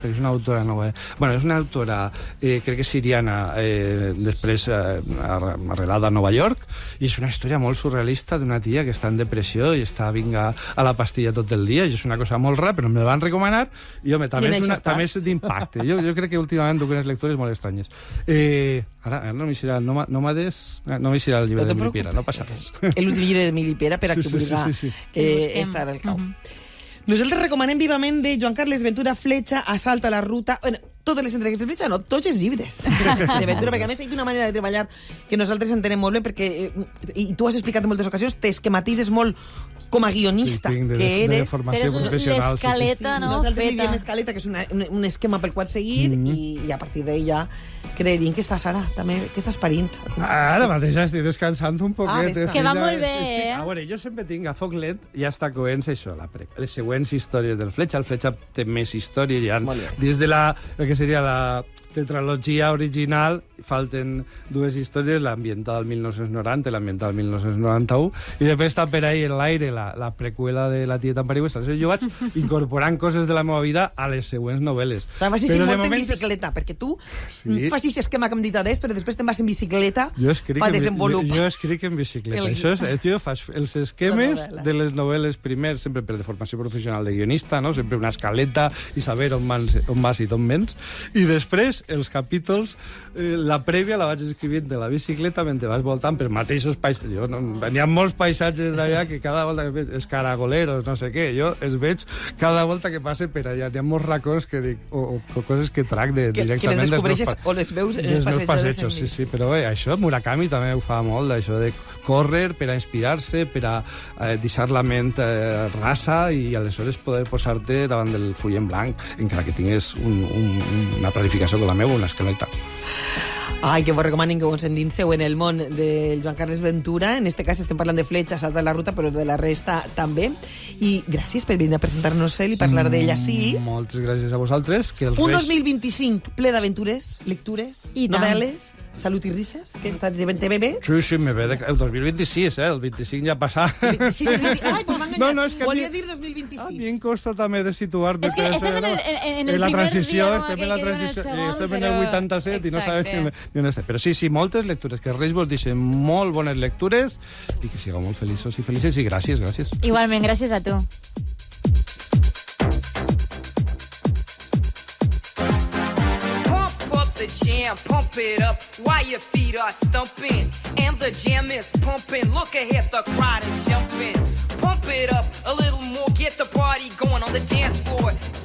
és una autora nova. Bueno, és una autora, crec que siriana, després arrelada a Nova York, i és una història molt surrealista d'una tia que està en depressió i està vinga a la pastilla tot el dia, i és una cosa molt rara, però me la van recomanar, i home, també és d'impacte. Jo crec que últimament duc unes lectures molt estranyes. Ara no m'eixirà el llibre d'Emili Piera, no passa res. L'últim llibre d'Emili Piera, per a qui vulgui estar al cau. Nosaltres recomanem vivament de Joan Carles Ventura Fletxa, Assalta la ruta... Bueno, totes les entregues de Fletxa, no, tots els llibres de Ventura, perquè a més hi ha una manera de treballar que nosaltres entenem molt bé, perquè, i tu has explicat en moltes ocasions, que matises molt com a guionista que eres. De formació professional. L'escaleta, no? Nosaltres li diem escaleta, que és un esquema pel qual seguir, i a partir d'ella creiem que estàs ara, també, que estàs parint. Ara mateix estic descansant un poquet. Que va molt bé, A veure, jo sempre tinc a foc lent, ja està coent això, les següents històries del Fletxa. El Fletxa té més històries, ja des de el que seria la tetralogia original, falten dues històries, l'ambientada al 1990 i l'ambientada al 1991, i després està per ahí en l'aire la preqüela de La tieta Parihuesa. Jo vaig incorporant coses de la meva vida a les següents novel·les. O sigui, vas molt en bicicleta, perquè tu fas aquest esquema que hem dit adés, però després te'n vas en bicicleta per desenvolupar. Jo escric en bicicleta. Jo faig els esquemes de les novel·les primers, sempre per de formació professional de guionista, no? Sempre una escaleta i saber on vas i on vens, i després els capítols, la prèvia la vaig escrivint de la bicicleta mentre vas voltant per mateixos paisatges. N'hi ha molts paisatges d'allà que cada volta que veig escaragoleros, no sé què, jo els veig cada volta que passe per allà. N'hi ha molts racons que dic, o coses que trac directament... Que les descobreixes o les veus en els passejos. Sí, però bé, això Murakami també ho fa molt, això de córrer per a inspirar-se, per a deixar la ment rasa i aleshores poder posar-te davant del full en blanc, encara que tingués una planificació com la meva, una escaleta. Ai, que vos recomanin que vos endinseu en el món del Joan Carles Ventura. En este cas estem parlant de Fletxa, Assalta la ruta, però de la resta també. I gràcies per venir a presentar-nos ell i parlar d'ell així. Moltes gràcies a vosaltres. Un 2025 ple d'aventures, lectures, novel·les, salut i risses, que està de TVB. Sí, me ve el 2026, el 25 ja passà. El 26 el 20... Ai, pues m'ha enganyat. No, és que volia dir 2026. A mi em costa també de situar-me. És que estem en el la primer transició, dia, estem en la transició, estem en el 87 i no sabem ni on estem. Però sí, moltes lectures, que Reis vos deixen molt bones lectures i que sigueu molt feliços i felices, i gràcies. Igualment, gràcies a tu. Pump it up while your feet are stumping and the jam is pumping. Look ahead, the crowd is jumping. Pump it up a little more, get the party going on the dance floor.